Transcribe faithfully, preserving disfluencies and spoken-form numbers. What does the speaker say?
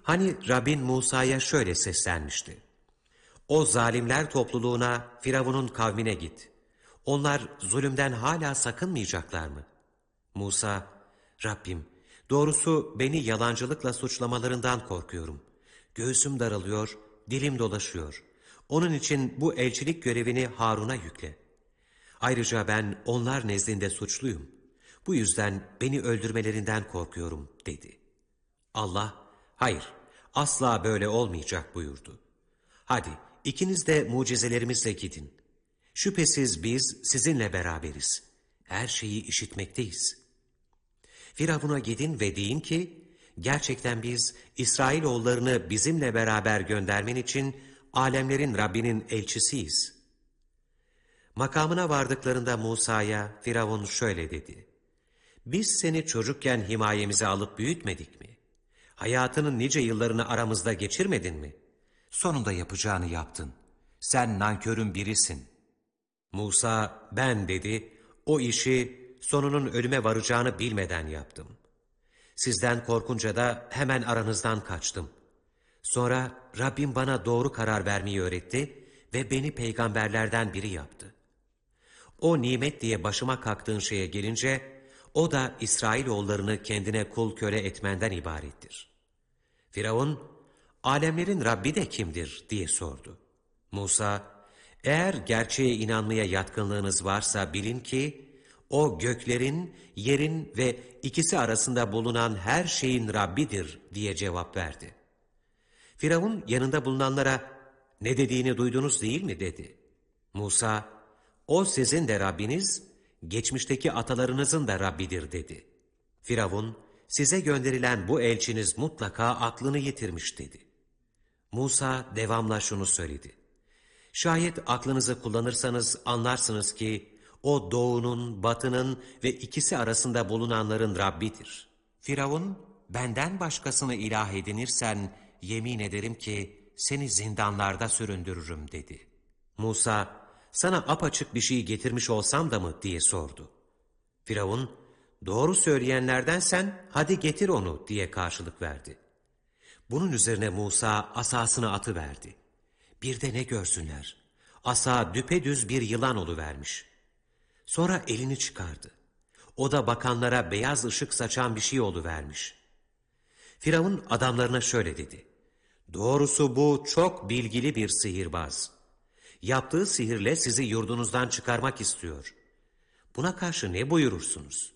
Hani Rabbin Musa'ya şöyle seslenmişti: O zalimler topluluğuna, Firavun'un kavmine git. Onlar zulümden hala sakınmayacaklar mı? Musa, Rabbim, doğrusu beni yalancılıkla suçlamalarından korkuyorum. Göğsüm daralıyor, dilim dolaşıyor. Onun için bu elçilik görevini Harun'a yükle. Ayrıca ben onlar nezdinde suçluyum. Bu yüzden beni öldürmelerinden korkuyorum, dedi. Allah, hayır, asla böyle olmayacak buyurdu. Hadi, ikiniz de mucizelerimizle gidin. Şüphesiz biz sizinle beraberiz. Her şeyi işitmekteyiz. Firavun'a gidin ve deyin ki, gerçekten biz İsrailoğullarını bizimle beraber göndermen için alemlerin Rabbinin elçisiyiz. Makamına vardıklarında Musa'ya Firavun şöyle dedi: Biz seni çocukken himayemize alıp büyütmedik mi? Hayatının nice yıllarını aramızda geçirmedin mi? Sonunda yapacağını yaptın. Sen nankörün birisin. Musa, ben dedi, o işi sonunun ölüme varacağını bilmeden yaptım. Sizden korkunca da hemen aranızdan kaçtım. Sonra Rabbim bana doğru karar vermeyi öğretti ve beni peygamberlerden biri yaptı. O nimet diye başıma kalktığın şeye gelince, o da İsrailoğullarını kendine kul köle etmenden ibarettir. Firavun, alemlerin Rabbi de kimdir diye sordu. Musa, eğer gerçeğe inanmaya yatkınlığınız varsa bilin ki, o göklerin, yerin ve ikisi arasında bulunan her şeyin Rabbidir diye cevap verdi. Firavun yanında bulunanlara, ne dediğini duydunuz değil mi dedi. Musa, o sizin de Rabbiniz, geçmişteki atalarınızın da Rabbidir dedi. Firavun, size gönderilen bu elçiniz mutlaka aklını yitirmiş dedi. Musa devamla şunu söyledi: Şayet aklınızı kullanırsanız anlarsınız ki o doğunun, batının ve ikisi arasında bulunanların Rabbidir. Firavun, benden başkasını ilah edinirsen yemin ederim ki seni zindanlarda süründürürüm dedi. Musa, sana apaçık bir şey getirmiş olsam da mı diye sordu. Firavun, doğru söyleyenlerdensen hadi getir onu diye karşılık verdi. Bunun üzerine Musa asasını atıverdi. Bir de ne görsünler, asa düpedüz bir yılan oluvermiş. Sonra elini çıkardı. O da bakanlara beyaz ışık saçan bir şey oluvermiş. Firavun adamlarına şöyle dedi: Doğrusu bu çok bilgili bir sihirbaz. Yaptığı sihirle sizi yurdunuzdan çıkarmak istiyor. Buna karşı ne buyurursunuz?